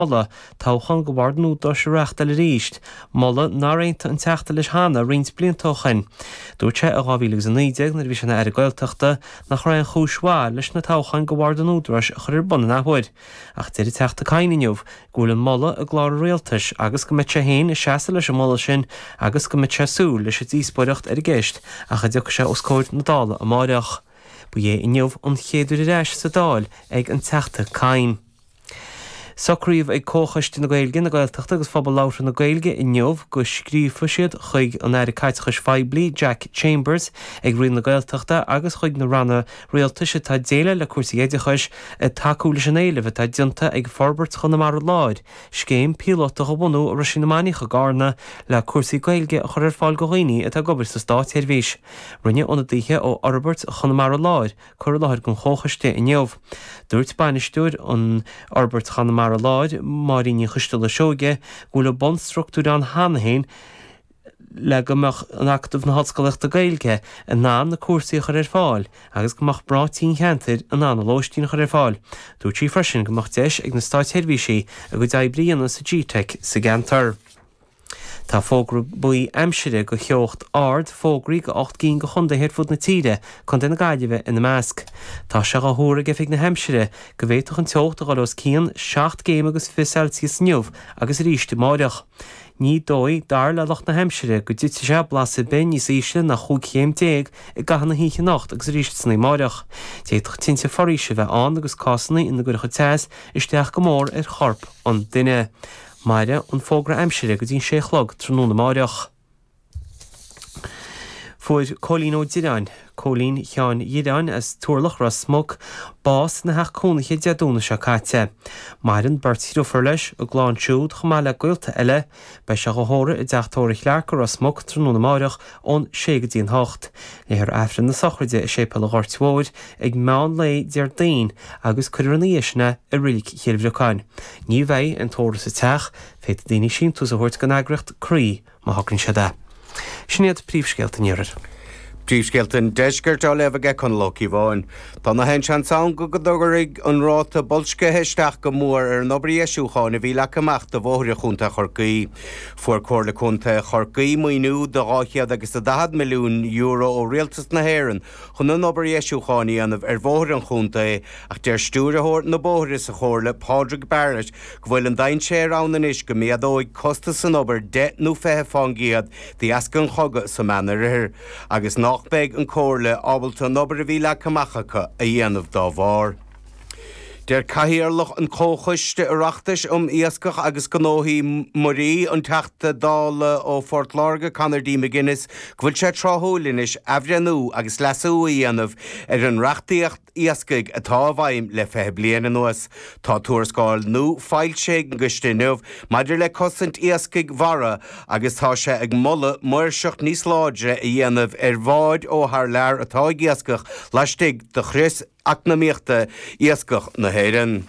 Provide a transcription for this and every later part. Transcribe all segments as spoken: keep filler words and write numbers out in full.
Molla táchan go bhardnú do se reachta le ríist, Molla náréint an teachta leis hána rins bliantóchain. Dúirte a gábhílegus an nídeag nar bhí sena ar gailteachta nach raibh an chúisá leis na táchan go bhardnú dúras chuir buna nachhuiid. Ach deidir teachta caiinniuh, gúil an Molla a glár réaltas agus go mite héin is seasa leis an Molla sin agus go mite sú leis a díosbaireacht ar gceist a chuideach sé os cóid na dála a máireach. Bu é inniuh an chéadú reis sa dáil ag an teachta cain. Socríomh ag cóchaiste na Gaeilge na Gaeltachta agus phobal láithre na Gaeilge i nniuh go scríofa siad chuig an air caitchas feibli Jack Chambers ag rion na Gaeltachta agus chuig na ranna réaltaise tá déile le cuasaí éidechais a takeú leis an éileh tá dionta ag forbert chun na mar láid. Scéim pílota go bunú a rasin na manicha gárna le cuasaí Gaeilge a chur ar fáil go dhaoine atá gobar sa stát ar bhís. Rinne óna dtíthe ó Orbert chun na mar láid chur láthir gon chóchaiste i nniuh. Dúirt bainisteúr an Orbert chun na mar láid maríní chuiste le seoge go le bon structúr an hánahéin le gomach an actúh na hoscoileachta Gaeilge a ná na cuasaí chur ar fáil agus gomach bratín cheantar an ná na lóistín chur ar fáil. Dúirt sí freisin gomach deis ag na Stáit Sheirbhísí a go daibríonna sa G TEC sa Gantar. Tá fógra buí aimsire go cheocht ard fógraí go ocht cín go chunda héir fud na tíre chun den na gaiileh ina measc. Tá se go thura gefik na heimsire go bhéitoch an teocht a gáil os cían seacht géim agus fi Celsius sniuh agus ríiste máireach. Ní dói dar le loch na heimsire go dit se blasa ben is ísle na chuig chéim déag i gahanna híche nacht agus ríiste sanna máireach. Déitoch tinte foríise bheith an agus cásanna ina gurcha teas isteach go mór ar chorp an duine. Maire an fógra aimsire go dín séchlog trúna na máireach. Fuair Cólín ó Diráin, Cólín Cheán Iráin as túrlach ra smog bás na heach cónacha deadúna se caite. Mairan bartíú for leis a gláán siúd chumá le gailta eile bei se go hóra i deachtóirich leachar ra smog trúna na máireach ón ségadíon hocht. Léthar efran na sochraide i sépa le ghortmhóir ag meán le dear dain agus chuir an íisina a rilik chéirhreáin. Ní bheith an tóra sa teach féit daoine sin tú a thuirt gan agracht crí má hagann se de. Sinnéad príomhscéalta níorir. Príomhscéalta deisgurt á lefige chun locí bháin. Tá na hen sean saon go godogarig an ráta bolsce heisteach go mór ar an obair éisiúcháin a bhí le amach do bhóthir chunta chorcaí. Fuair cóir le chunta chorcaí muoinú do gáchiad agus a dahad milliún euro ó rialtas na hÉireann chun an obair éisiúcháin anmh ar bhóthir an chunta ach deir stúrathóir na bóthir sa chóirla Padraig Barrett go bhfuil an dain sé rán inis go méadóid costa san obair de nó fethe fágiad dí ascan chogad sa menar ir agus ná beg an cóirle ábalta nobar a bhí le camachacha a dhéanamh dá bhár. Der cahiarlach an cóchuiste arachtas um iascach agus gnóhí morí an teachta dála ó Fort Larga Conardí McGuinness gfuil sé tráthlínis ahrenú agus lesú dhéanamh ar an reachtaíocht iascaig atá bhaim le fethe bliana nuas. Tá tuairscáil nó fáil sé an gustainmh maidir le cosint iascaig mhara agus tá sé ag molla muirseach níos láidre a dhéanamh ar bháid ó thar lear atá iascach leistigh de chris ach na míochta iascach na hÉireann.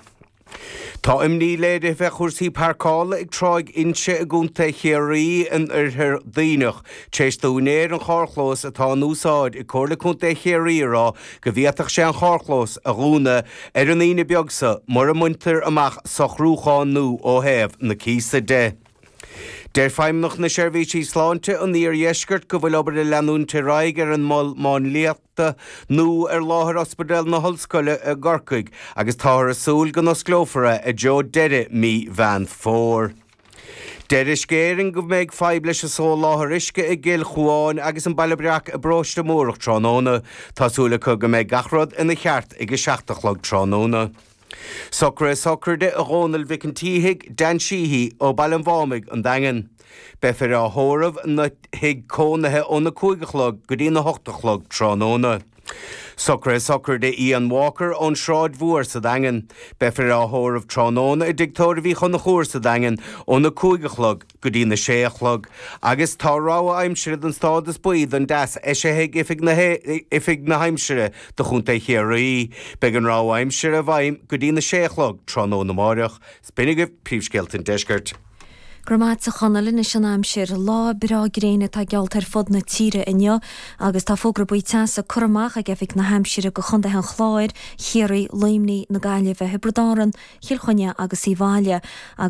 Tá imní léide bheith chuirsaí parcála ag tráig inse a gúnta chéirí an arthar daoineach tééis dúnéir an chárchlós atá núsáid i cóirla chunta chéiríírá go bhíoach sé an chárchlós a gúna ar an íine beagsa mar a muintir amach sochrúcháin nó ó thaobh na císa de. Der feimnach na seirbhísí sláinte an níor dhéisgurt go bhfuil obair le leanúnta raig ar an mol máin líachta nó ar láthar ospidéal na hallscoile a Gorcaig agus táthar a súil go na sclófara a Joe deire mí bhean fór. Deire scéiring go méid feib leis a só láthar isce i gcéil chuáin agus an bailibreach a bróiste mórach tránóna tásúla chu go méid gachrod ina cheart ag seachtachlog tránóna. Socra socr de a ghónal vic an tíhig dan síhí ó Ballinvámig an dagan. Befir a thóramh na hig cónathe ó na cúigechlog go dtí na hochtachlog tránóna. Socra socr de Ian Walker ón Shráid Mhuar sa dagan. Befir a thóramh tránóna i dictóir bhí chun na chóir sa dagan ó na cúigechlog go dtí na séachlog. Agus tá ráha aimsire an stádas buíd an deas é sé hiig ifig na, ifig na heimsire do chunta chéirí. Beg an ráha aimsire a bhaim go dtí na séachlog tránóna máireach. Spinnig príomhscéalta deisgurt. Gramat sa chanalin is an amsir lá bra gréine tá gealt ar fod na tíre inne agus tá fógra buite sa chuach a gefik na hamsire go chunda hen chláir, chéirí, leimní na gaiile bheit hebredáran, chiilchonne agus íháile